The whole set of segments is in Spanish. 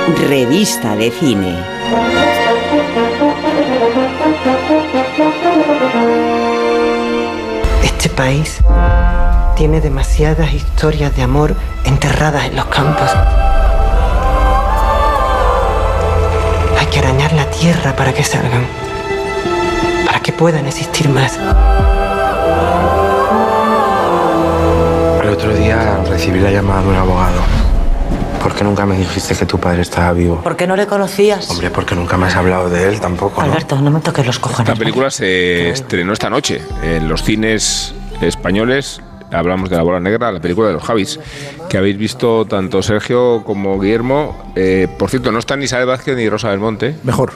Revista de cine. Este país tiene demasiadas historias de amor enterradas en los campos. Hay que arañar la tierra para que salgan, para que puedan existir más. El otro día recibí la llamada de un abogado. ¿Por qué nunca me dijiste que tu padre estaba vivo? ¿Por qué no le conocías? Hombre, porque nunca me has hablado de él tampoco, ¿no? Alberto, no me toques los cojones. Esta película se estrenó esta noche en los cines españoles. Hablamos de La Bola Negra, la película de los Javis, que habéis visto tanto Sergio como Guillermo. Por cierto, no están ni Isabel Vázquez ni Rosa Belmonte. Mejor.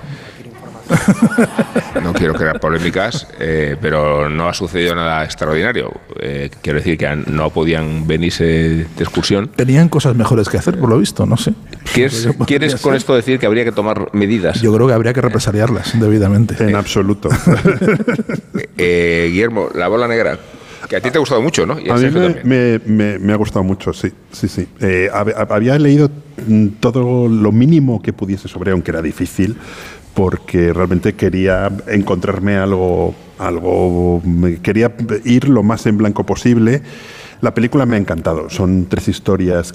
No quiero crear polémicas, pero no ha sucedido nada extraordinario. Quiero decir que no podían venirse de excursión. Tenían cosas mejores que hacer, por lo visto, no sé. ¿Quieres con esto decir que habría que tomar medidas? Yo creo que habría que represaliarlas debidamente. En absoluto. Guillermo, La Bola Negra, que a ti te ha gustado mucho, ¿no? Y a mí me ha gustado mucho, sí. Había leído todo lo mínimo que pudiese sobre, aunque era difícil, porque realmente quería encontrarme algo, quería ir lo más en blanco posible. La película me ha encantado. Son 3 historias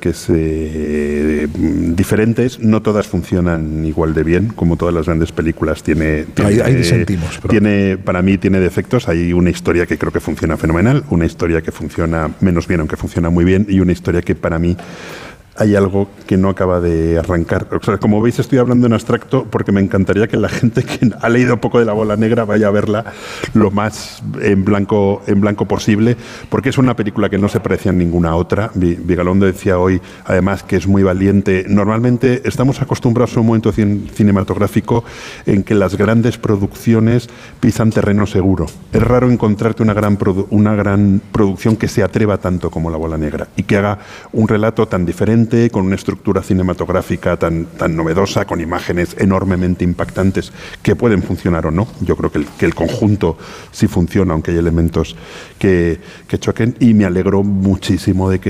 diferentes. No todas funcionan igual de bien, como todas las grandes películas. Hay disentimos. Para mí tiene defectos. Hay una historia que creo que funciona fenomenal, una historia que funciona menos bien, aunque funciona muy bien, y una historia que para mí hay algo que no acaba de arrancar. O sea, como veis, estoy hablando en abstracto porque me encantaría que la gente que ha leído poco de La Bola Negra vaya a verla lo más en blanco posible, porque es una película que no se parecía a ninguna otra. Vigalondo decía hoy, además, que es muy valiente. Normalmente estamos acostumbrados a un momento cinematográfico en que las grandes producciones pisan terreno seguro. Es raro encontrarte una gran producción que se atreva tanto como La Bola Negra y que haga un relato tan diferente, con una estructura cinematográfica tan novedosa, con imágenes enormemente impactantes que pueden funcionar o no. Yo creo que el conjunto sí funciona, aunque hay elementos que choquen, y me alegro muchísimo de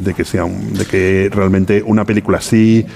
que realmente una película así,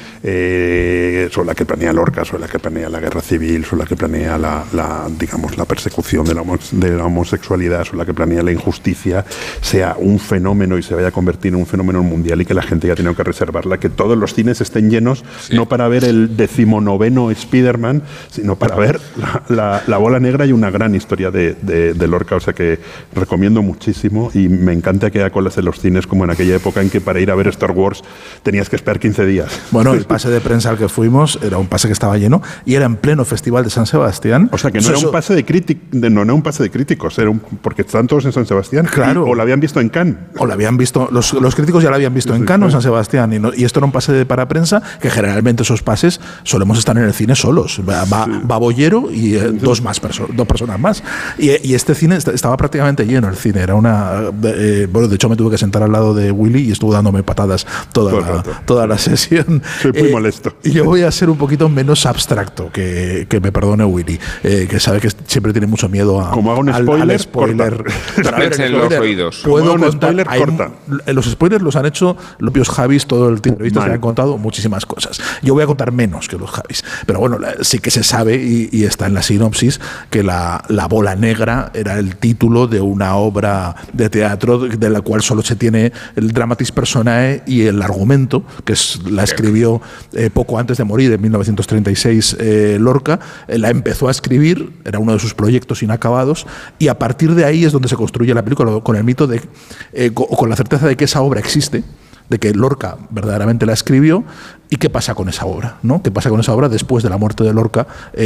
sobre la que planea Lorca, sobre la que planea la guerra civil, sobre la que planea la persecución de la homosexualidad, sobre la que planea la injusticia, sea un fenómeno y se vaya a convertir en un fenómeno mundial, y que la gente ya tiene que reservarla, que todos los cines estén llenos, sí, no para ver el 19º Spider-Man, sino para ver la Bola Negra y una gran historia de Lorca. O sea que recomiendo muchísimo, y me encanta que haya colas en los cines como en aquella época en que para ir a ver Star Wars tenías que esperar 15 días. Bueno, el pase de prensa al que fuimos era un pase que estaba lleno y era en pleno Festival de San Sebastián. O sea que no era un pase de críticos, porque están todos en San Sebastián. Claro. O lo habían visto en Cannes. O lo habían visto, los críticos ya lo habían visto en Cannes o en San Sebastián. Y esto era un pase para prensa, que generalmente esos pases solemos estar en el cine solos. Va Bollero y dos personas más. Y este cine estaba prácticamente lleno. El cine era de hecho me tuve que sentar al lado de Willy y estuvo dándome patadas toda la sesión. Soy muy molesto. Y yo voy a ser un poquito menos abstracto, que me perdone Willy, que sabe que siempre tiene mucho miedo como hago un spoiler, al spoiler. En los oídos. Puedo contar, los spoilers los han hecho los propios Javis todo el tiempo. Se han contado muchísimas cosas. Yo voy a contar menos que los Javis. Pero bueno, sí que se sabe, y está en la sinopsis, que la Bola Negra era el título de una obra de teatro de la cual solo se tiene el dramatis personae y el argumento, que la escribió poco antes de morir, en 1936, Lorca. La empezó a escribir, era uno de sus proyectos inacabados, y a partir de ahí es donde se construye la película, con el mito de, con la certeza de que esa obra existe, de que Lorca verdaderamente la escribió, y qué pasa con esa obra, ¿no? ¿Qué pasa con esa obra después de la muerte de Lorca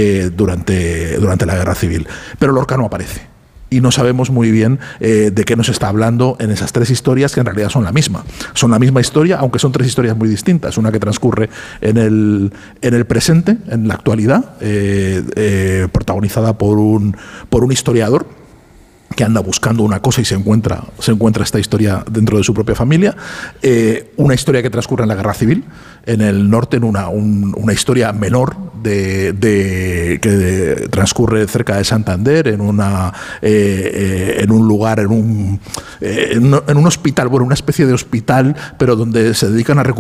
durante la Guerra Civil? Pero Lorca no aparece. Y no sabemos muy bien de qué nos está hablando en esas 3 historias, que en realidad son la misma. Son la misma historia, aunque son 3 historias muy distintas. Una que transcurre en el presente, en la actualidad, protagonizada por un historiador que anda buscando una cosa y se encuentra esta historia dentro de su propia familia. Una historia que transcurre en la Guerra Civil, en el norte, en una historia menor que transcurre cerca de Santander, en un lugar, en un hospital, bueno, una especie de hospital, pero donde se dedican a recuperar